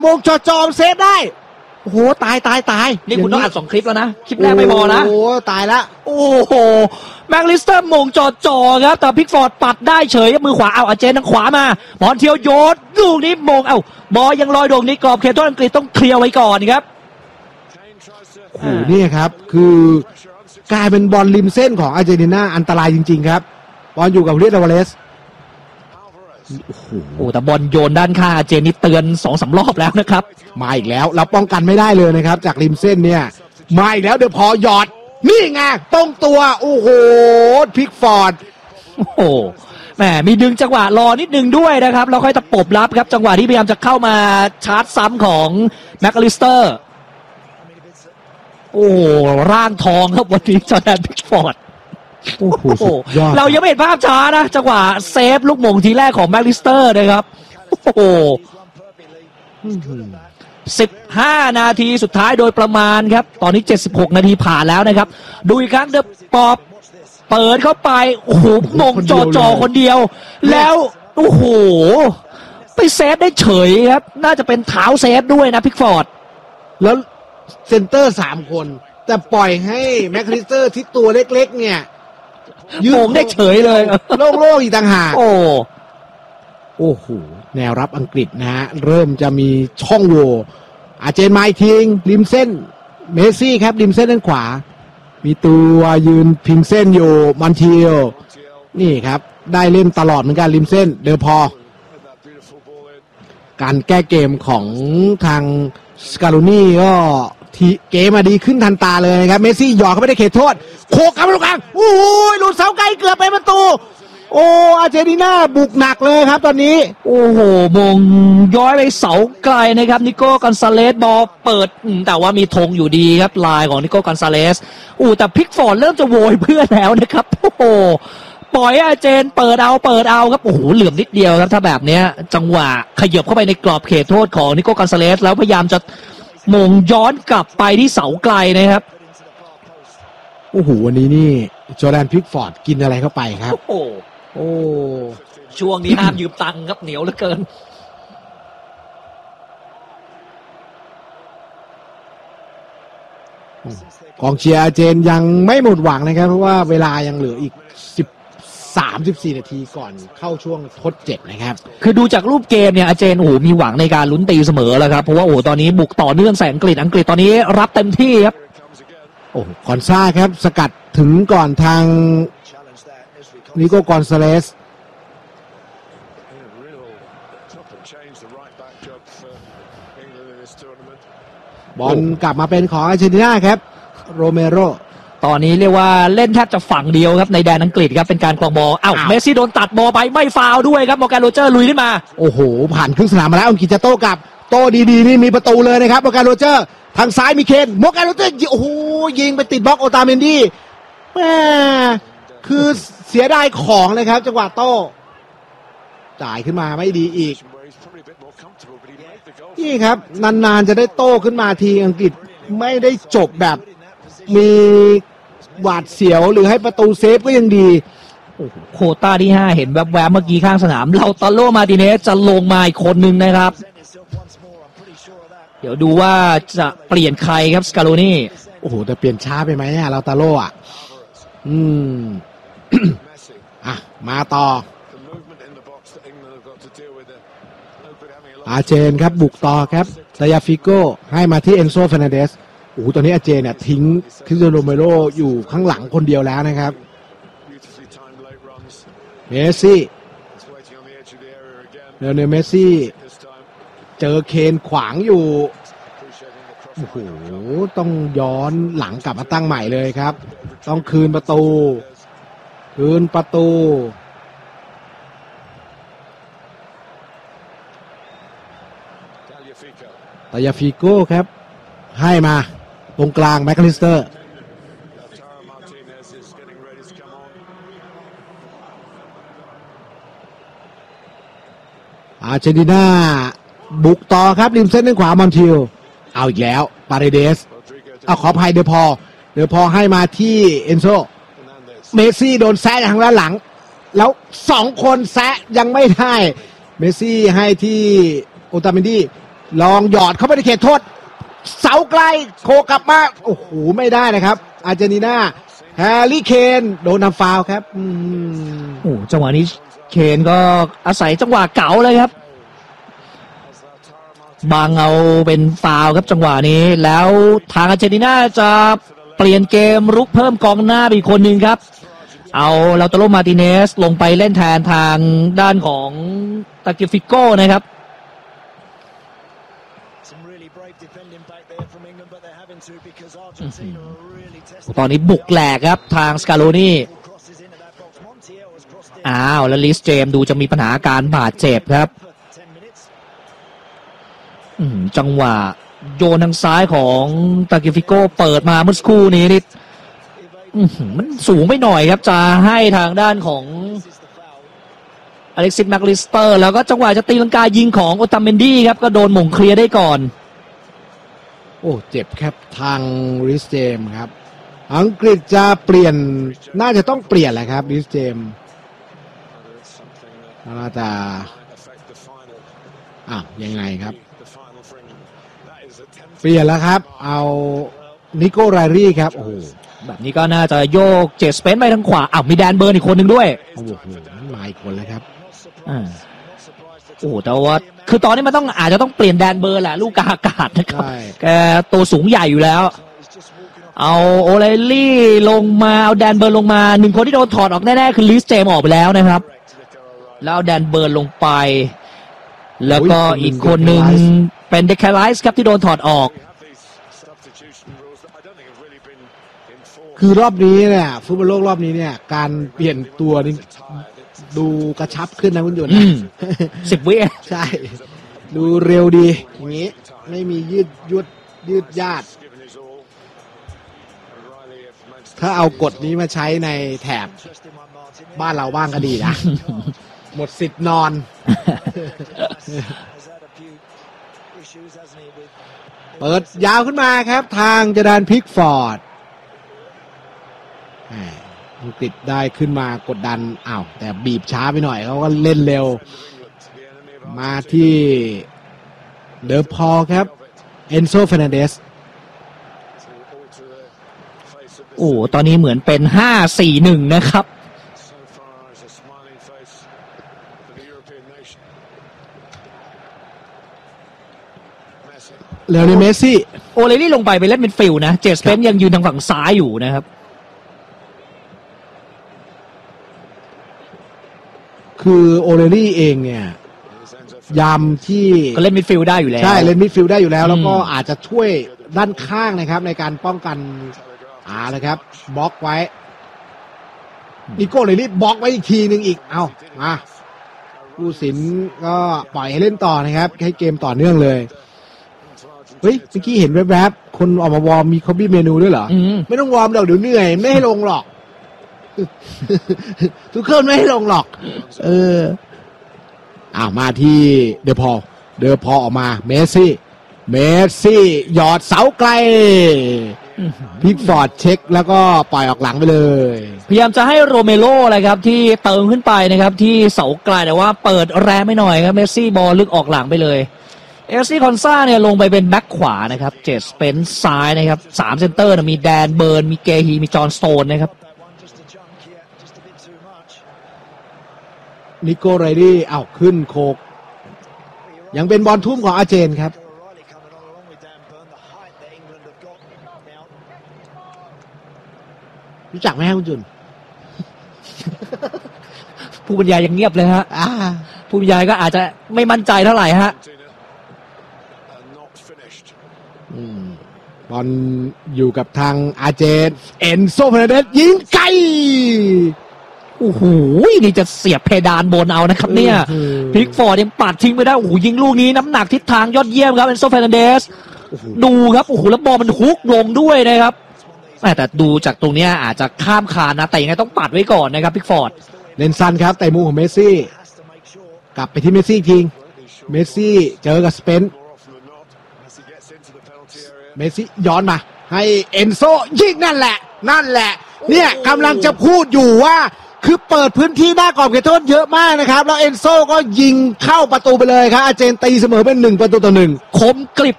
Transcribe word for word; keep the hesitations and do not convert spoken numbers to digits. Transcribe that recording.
โมงจอจอมเซฟได้โอ้โหตายตายตายนี่คุณต้องอัดสองคลิปแล้วนะคลิปแรกไม่พอนะโอ้โหตายละโอ้โหแม็กลิสเตอร์มงจอจอครับแต่พิกฟอร์ดปัดได้เฉยมือขวาเอาอาเจนทางขวามามอนเทียวโยนลูกนี้มงเอ้าบอลยังลอยโด่งในกรอบเขตโทษอังกฤษต้องเคลียร์ไว้ก่อนครับโอ้โหนี่ครับคือกลายเป็นบอลริมเส้นของอาร์เจนตินาอันตรายจริงๆครับบอลอยู่กับเรียดาวาเลสโอ้โหแต่บอลโยนด้านข้างอาร์เจนนี่เตือนสองสามรอบแล้วนะครับมาอีกแล้วเราป้องกันไม่ได้เลยนะครับจากริมเส้นเนี่ยมาอีกแล้วเดี๋ยวพอหยอดนี่ไงตรงตัวโอ้โหพิกฟอร์ดโอ้โหแหมมีดึงจังหวะรอนิดนึงด้วยนะครับแล้วค่อยตะปบรับครับจังหวะที่พยายามจะเข้ามาชาร์จซ้ำของแม็กอลิสเตอร์โอ้ร่างทองครับวันนี้จอร์แดนพิกฟอร์ดโอ้โหเรายังไม่เห็นภาพช้านะจังหวะเซฟลูกหม่งทีแรกของแม็กลิสเตอร์นะครับโอ้โหสิบห้านาทีสุดท้ายโดยประมาณครับตอนนี้เจ็ดสิบหกนาทีผ่านแล้วนะครับดูอีกครั้งเดอะป๊อปเปิดเข้าไปโอ้โหมงจอจอคนเดียวแล้วโอ้โหไปเซฟได้เฉยครับน่าจะเป็นเท้าเซฟด้วยนะพิกฟอร์ดแล้วเซนเตอร์สามคนแต่ปล่อยให้แม็กลิสเตอร์ที่ตัวเล็กๆเนี่ยยืนได้เฉยเลยโล่งๆอีกต่างหากโอ้โอ้โหแนวรับอังกฤษนะฮะเริ่มจะมีช่องโหว่อาเจนไมค์ทิ้งริมเส้นเมสซี่ครับริมเส้นด้านขวามีตัวยืนพิงเส้นอยู่มอนเทียลนี่ครับได้เล่นตลอดเหมือนกันริมเส้นเดอพอการแก้เกมของทางสกาลูนี่ก็ทีเกมมาดีขึ้นทันตาเลยครับเมสซี่หยอกเข้าไปในเขตโทษโคกกับลูกกลางโอ้ยหลุดเสาไกลเกือบไปประตูโอ้อาร์เจนตินาบุกหนักเลยครับตอนนี้โอ้โหมงย้อยไปเสาไกลนะครับนิโก้กอนซาเลสบอลเปิดแต่ว่ามีธงอยู่ดีครับลายของนิโก้กอนซาเลสอู้แต่พิกฟอร์ดเริ่มจะโวยเพื่อนแล้วนะครับโอ้โหปล่อยอาเจนเปิดเอาเปิดเอาครับโอ้โหเหลื่อมนิดเดียวครับถ้าแบบเนี้ยจังหวะขยับเข้าไปในกรอบเขตโทษของนิโก้กอนซาเลสแล้วพยายามจะมงย้อนกลับไปที่เสาไกลนะครับโอ้โหวันนี้นี่จอร์แดนพิกฟอร์ดกินอะไรเข้าไปครับโอ้โอ้ช่วงนี้ห้ามยืมตังค์ครับเหนียวเหลือเกินกองเชียร์อาร์เจนยังไม่หมดหวังนะครับเพราะว่าเวลายังเหลืออีกสิบสาม สิบสี่นาทีก่อนเข้าช่วงทดเจ็บนะครับคือดูจากรูปเกมเนี่ยอาร์เจนโอ้โหมีหวังในการลุ้นตีเสมอแล้วครับเพราะว่าโอ้ตอนนี้บุกต่อเนื่องใส่อังกฤษอังกฤษตอนนี้รับเต็มที่ครับโอ้คอนซ่าครับสกัดถึงก่อนทางนิโก้กอนซาเลสบอลกลับมาเป็นของอาร์เจนตินาครับโรเมโรตอนนี้เรียกว่าเล่นแทบจะฝั่งเดียวครับในแดนอังกฤษครับเป็นการครองบอลอ้าวเมสซี่โดนตัดบอลไปไม่ฟาวล์ด้วยครับมอร์แกนโรเจอร์ลุยขึ้นมาโอ้โหผ่านครึ่งสนามมาแล้วอังกฤษจะโต้กลับโต้ดีๆนี่มีประตูเลยนะครับมอร์แกนโรเจอร์ทางซ้ายมีเคนมอร์แกนโรเจอร์โอ้โหยิงไปติดบล็อกโอตาเมนดี้แม่คือเสียดายของเลยครับจังหวะโต้จ่ายขึ้นมาไม่ดีอีกนี่ครับนานๆจะได้โต้ขึ้นมาทีอังกฤษไม่ได้จบแบบมีหวาดเสียวหรือให้ประตูเซฟก็ยังดีโควต้าที่ห้าเห็นแวบๆเมื่อกี้ข้างสนามเราตาโลมาติเนสจะลงมาอีกคนนึงนะครับเดี๋ยวดูว่าจะเปลี่ยนใครครับสกาโลนี่โอ้โหแต่เปลี่ยนช้าไปไหมเนี่ยเราตาโลอ่ะอืม อ่ะมาต่ออาเจนครับบุกต่อครับตายาฟิโก้ให้มาที่เอนโซเฟร์นันเดสโอ้โหตอนนี้อาเจนเนี่ยทิ้งคริสเตียโนโรเมโรอยู่ข้างหลังคนเดียวแล้วนะครับเมสซี่เนลเนลเมสซี่เจอเคนขวางอยู่โอ้โหต้องย้อนหลังกลับมาตั้งใหม่เลยครับต้องคืนประตูคืนประตูตายาฟิโก้ครับให้มาตรงกลางแมคคาลิสเตอร์อาร์เจนตินาบุกต่อครับริมเส้นด้านขวามอนทิลเอาอีกแล้วปาเรเดสเอาขออภัยเดอพอเดอพอให้มาที่เอนโซเมสซี่โดนแซะทางด้านหลังแล้วสองคนแซะยังไม่ได้เมสซี่ให้ที่โอตาเมนดี้ลองหยอดเข้าไปในเขตโทษเสาไกลโคกลับมาโอ้โหไม่ได้นะครับอาร์เจนตินาแฮร์รี่เคนโดนทำฟาวล์ครับอืมโอ้จังหวะนี้เคนก็อาศัยจังหวะเก๋าเลยครับบังเอาเป็นฟาวล์ครับจังหวะนี้แล้วทางอาร์เจนตินาจะเปลี่ยนเกมรุกเพิ่มกองหน้าอีกคนหนึ่งครับเอาลาโตโรมาร์ติเนสลงไปเล่นแทนทางด้านของตาเกฟิโก้นะครับตอนนี้บุกแหลกครับทางสกาโลนี่อ้าวแล้วลิสเจมดูจะมีปัญหาการบาดเจ็บครับจังหวะโยนทางซ้ายของตาเกฟิโก้เปิดมาเมื่อสักครู่นี้นี่มันสูงไม่หน่อยครับจะให้ทางด้านของอเล็กซิสแมคลิสเตอร์แล้วก็จังหวะจะตีลังกายิงของโอตาเมนดี้ครับก็โดนหม่งเคลียร์ได้ก่อนโอ้เจ็บครับทางริสเจมครับอังกฤษจะเปลี่ยนน่าจะต้องเปลี่ยนแหละครับริสเจมน่าจะอ้าวยังไงครับเปลี่ยนแล้วครับเอานิโก้ไรรี่ครับโอ้โหแบบนี้ก็น่าจะโยกเจสเปนไปทางขวาอ้าวมีแดนเบิร์นอีกคนหนึ่งด้วยโอ้โหมาอีกคนแล้วครับอ่าโอ้แต่ว่าคือตอนนี้มันต้องอาจจะต้องเปลี่ยนแดนเบิร์นแหละลูกกาอากาศนะครับแกตัวสูงใหญ่อยู่แล้วเอาโอไลลี่ลงมาเอาแดนเบิร์นลงมาหนึ่งคนที่โดนถอดออกแน่ๆคือลิสเจมออกไปแล้วนะครับแล้วเอาแดนเบิร์นลงไปแล้วก็อีกคนหนึ่งเป็นเดคแคไลส์ครับที่โดนถอดออกคือรอบนี้เนี่ยฟุตบอลโลกรอบนี้เนี่ยการเปลี่ยนตัวนี่ดูกระชับขึ้นนะคุณหยวนนะสิบวิใช่ดูเร็วดีอย่างนี้ไม่มียืดยุดยืดยาดถ้าเอากฎนี้มาใช้ในแถบบ้านเราบ้างก็ดีนะหมดสิทธิ์นอนเปิดยาวขึ้นมาครับทางจดานพิกฟอร์ดอังกฤษได้ขึ้นมากดดันอ้าวแต่บีบช้าไปหน่อยเขาก็เล่นเร็วมาที่เดอพอลครับเอนโซเฟรนันเดสโอ้ตอนนี้เหมือนเป็นห้า สี่ หนึ่งนะครับเลโอเนลเมสซี่โอเลลี่ลงไปไปเล่นเป็นฟิลนะเจสเปนยังยืนทางฝั่งซ้ายอยู่นะครับคือโอเลลี่เองเนี่ยยามที่ก็เล่นมิดฟิลด์ได้อยู่แล้วใช่เล่นมิดฟิลด์ได้อยู่แล้วแล้วก็อาจจะช่วยด้านข้างนะครับในการป้องกันอ่าเลยครับบล็อกไว้นิโก้เลยรีบบล็อกไว้อีกทีนึงอีกเอามาผู้สินก็ปล่อยให้เล่นต่อนะครับให้เกมต่อเนื่องเลยเฮ้ยเมื่อกี้เห็นแวบๆคนออกมาวอร์มมีคอบี้เมนูด้วยเหรอไม่ต้องวอร์มเดี๋ยวเดี๋ยวเหนื่อยไม่ให้ลงหรอกทุกคนไม่ให้ลงหรอกเอออ่ามาที่เดอพอลเดอพอลออกมาเมสซี่เมสซี่หยอดเสาไกลพิกฟอร์ดเช็คแล้วก็ปล่อยออกหลังไปเลยพยายามจะให้โรเมโร่อะไรครับที่เติมขึ้นไปนะครับที่เสาไกลแต่ว่าเปิดแรงไม่หน่อยครับเมสซี่บอลลึกออกหลังไปเลยเอลซี่คอนซ่าเนี่ยลงไปเป็นแบ็คขวานะครับเจสเป็นซ้ายนะครับสามเซนเตอร์มีแดนเบิร์นมีเกฮีมีจอห์นสโตนนะครับนิโก้ไรดี้เอาขึ้นโคกยังเป็นบอลทุ่มของอาเจนครับรู้จักไหมครับคุณจุนผู้บรรยายยังเงียบเลยฮะผู้บรรยายก็อาจจะไม่มั่นใจเท่าไหร่ฮะบอลอยู่กับทางอาเจนเอนโซเฟรเดสยิงไกลโอ้โหนี่จะเสียบเพดานบนเอานะครับเนี่ยพิกฟอร์ดยังปัดทิ้งไปได้โอ้โหยิงลูกนี้น้ำหนักทิศทางยอดเยี่ยมครับเอนโซเฟรนันเดสดูครับโอ้โหแล้วบอลมันฮุกลงด้วยนะครับแต่ดูจากตรงนี้อาจจะข้ามคานนะแต่ยังไงต้องปัดไว้ก่อนนะครับพิกฟอร์ดเลนซันครับแต่มุมของเมสซี่กลับไปที่เมสซี่ทีเมสซี่เจอกับสเปนเมสซี่ย้อนมาให้เอนโซยิงนั่นแหละนั่นแหละเนี่ยกำลังจะพูดอยู่ว่าคือเปิดพื้นที่หน้ากรอบเขตโทษเยอะมากนะครับแล้วเอนโซก็ยิงเข้าประตูไปเลยครับอาร์เจนตีเสมอเป็นหนึ่งประตูต่อหนึ่งคมกริบ